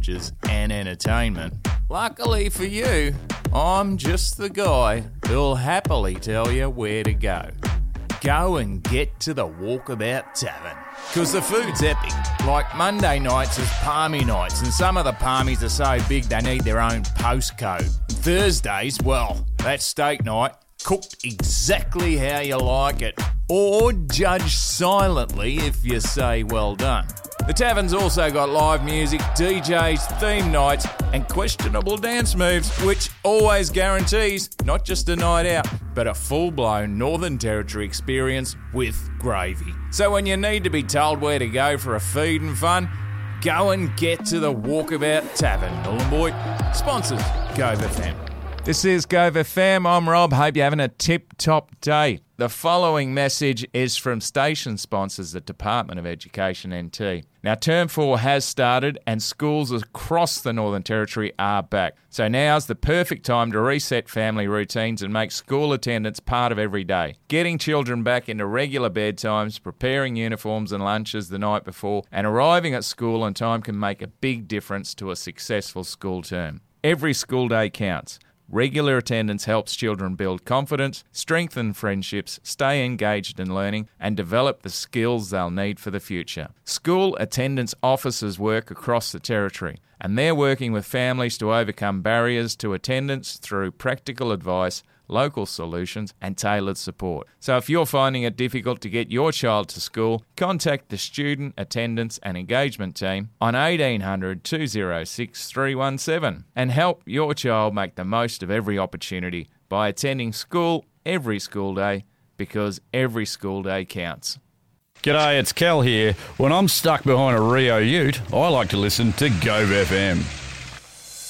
beverages and entertainment. Luckily for you, I'm just the guy who'll happily tell you where to go. Go and get to the Walkabout Tavern. Because the food's epic. Like Monday nights is palmy nights, and some of the palmies are so big they need their own postcode. Thursdays, well, that's steak night, cooked exactly how you like it. Or judge silently if you say well done. The tavern's also got live music, DJs, theme nights, and questionable dance moves, which always guarantees not just a night out, but a full-blown Northern Territory experience with gravy. So when you need to be told where to go for a feed and fun, go and get to the Walkabout Tavern. Nhulunbuy sponsors Gove FM. This is Gove FM. I'm Rob. Hope you're having a tip-top day. The following message is from station sponsors, the Department of Education NT. Now, Term 4 has started and schools across the Northern Territory are back. So now's the perfect time to reset family routines and make school attendance part of every day. Getting children back into regular bedtimes, preparing uniforms and lunches the night before, and arriving at school on time can make a big difference to a successful school term. Every school day counts. Regular attendance helps children build confidence, strengthen friendships, stay engaged in learning, and develop the skills they'll need for the future. School attendance officers work across the Territory, and they're working with families to overcome barriers to attendance through practical advice, local solutions, and tailored support. So if you're finding it difficult to get your child to school, contact the Student Attendance and Engagement Team on 1800 206 317 and help your child make the most of every opportunity by attending school every school day, because every school day counts. G'day, it's Kel here. When I'm stuck behind a Rio Ute, I like to listen to Gove FM.